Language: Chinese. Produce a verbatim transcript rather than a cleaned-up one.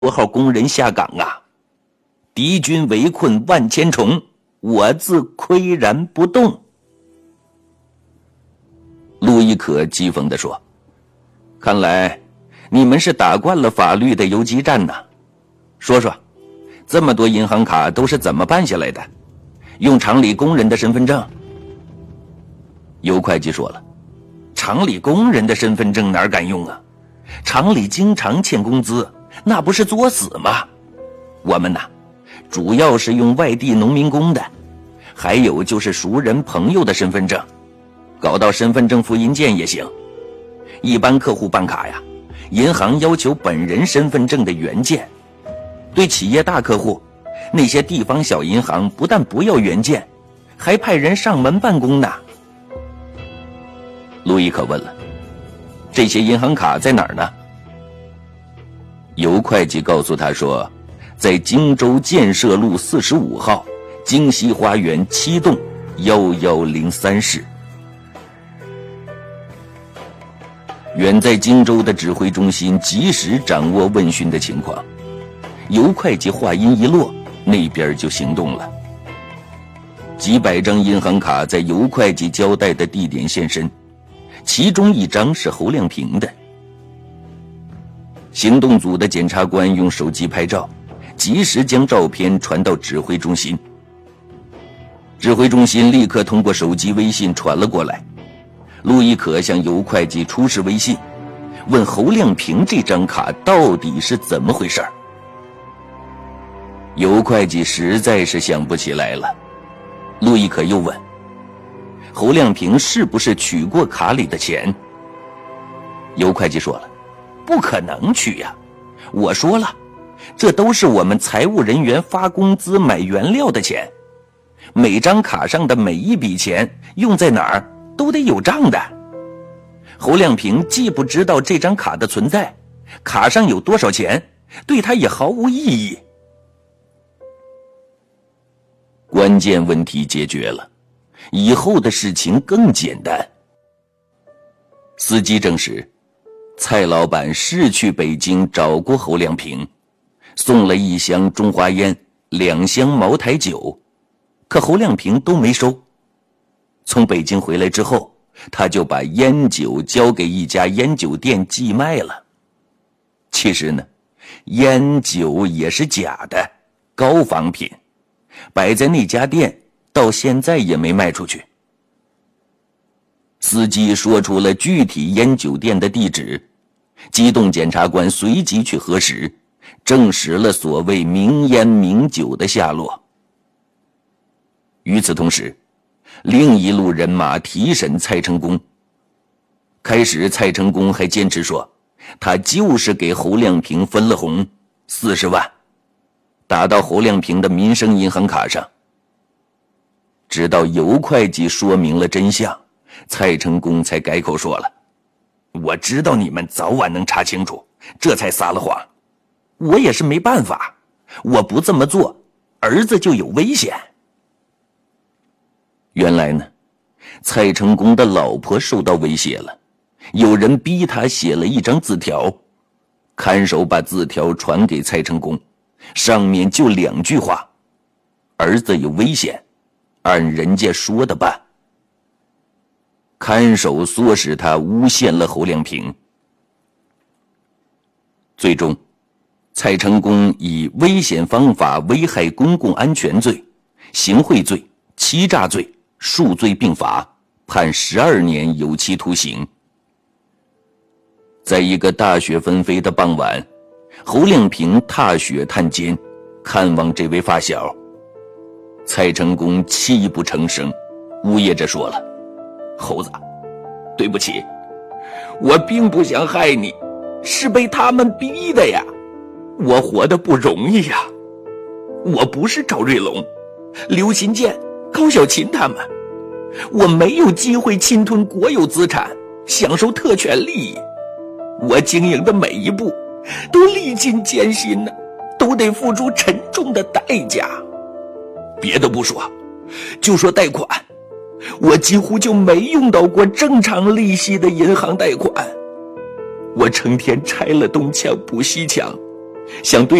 多号工人下岗啊！敌军围困万千重，我自岿然不动。陆亦可讥讽地说：看来你们是打惯了法律的游击战呢。说说，这么多银行卡都是怎么办下来的？用厂里工人的身份证？尤会计说了，厂里工人的身份证哪敢用啊？厂里经常欠工资，那不是作死吗？我们呐，主要是用外地农民工的，还有就是熟人朋友的身份证，搞到身份证复印件也行。一般客户办卡呀，银行要求本人身份证的原件。对企业大客户，那些地方小银行不但不要原件，还派人上门办公呢。陆亦可问了，这些银行卡在哪儿呢？尤会计告诉他说，在荆州建设路四十五号京西花园七栋一一零三室。远在荆州的指挥中心及时掌握问讯的情况，尤会计话音一落，那边就行动了。几百张银行卡在尤会计交代的地点现身，其中一张是侯亮平的。行动组的检察官用手机拍照，及时将照片传到指挥中心。指挥中心立刻通过手机微信传了过来。陆亦可向尤会计出示微信，问侯亮平这张卡到底是怎么回事。尤会计实在是想不起来了。陆亦可又问，侯亮平是不是取过卡里的钱？尤会计说了，不可能取呀！我说了，这都是我们财务人员发工资买原料的钱，每张卡上的每一笔钱用在哪儿都得有账的。侯亮平既不知道这张卡的存在，卡上有多少钱，对他也毫无意义。关键问题解决了，以后的事情更简单。司机证实，蔡老板是去北京找过侯亮平，送了一箱中华烟，两箱茅台酒，可侯亮平都没收。从北京回来之后，他就把烟酒交给一家烟酒店寄卖了。其实呢，烟酒也是假的，高仿品，摆在那家店到现在也没卖出去。司机说出了具体烟酒店的地址，机动检察官随即去核实，证实了所谓名烟名酒的下落。与此同时，另一路人马提审蔡成功。开始蔡成功还坚持说，他就是给侯亮平分了红四十万，打到侯亮平的民生银行卡上。直到尤会计说明了真相，蔡成功才改口说了，我知道你们早晚能查清楚，这才撒了谎。我也是没办法，我不这么做，儿子就有危险。原来呢，蔡成功的老婆受到威胁了，有人逼他写了一张字条，看守把字条传给蔡成功，上面就两句话：儿子有危险，按人家说的办。看守唆使他诬陷了侯亮平。最终，蔡成功以危险方法危害公共安全罪、行贿罪、欺诈罪数罪并罚，判十二年有期徒刑。在一个大雪纷飞的傍晚，侯亮平踏雪探监，看望这位发小。蔡成功泣不成声，呜咽着说了，猴子，对不起，我并不想害你，是被他们逼的呀，我活得不容易呀。我不是赵瑞龙、刘新建、高小琴他们，我没有机会侵吞国有资产，享受特权利益。我经营的每一步都历尽艰辛呢，都得付出沉重的代价。别的不说，就说贷款，我几乎就没用到过正常利息的银行贷款。我成天拆了东墙补西墙， 想对